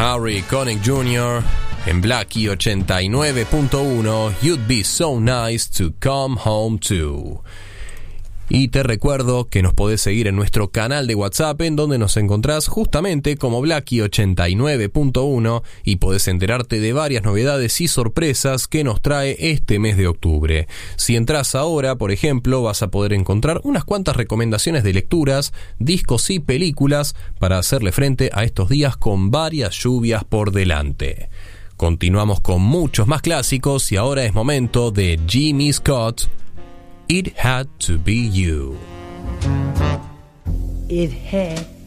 Harry Connick Jr. en Blackie 89.1, You'd Be So Nice to Come Home To. Y te recuerdo que nos podés seguir en nuestro canal de WhatsApp, en donde nos encontrás justamente como Blackie 89.1, y podés enterarte de varias novedades y sorpresas que nos trae este mes de octubre. Si entras ahora, por ejemplo, vas a poder encontrar unas cuantas recomendaciones de lecturas, discos y películas para hacerle frente a estos días con varias lluvias por delante. Continuamos con muchos más clásicos y ahora es momento de Jimmy Scott. It Had to Be You. It had